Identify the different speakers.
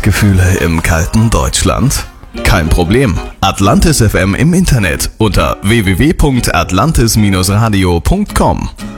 Speaker 1: Frühlingsgefühle im kalten Deutschland? Kein Problem. Atlantis FM im Internet unter www.atlantis-radio.com.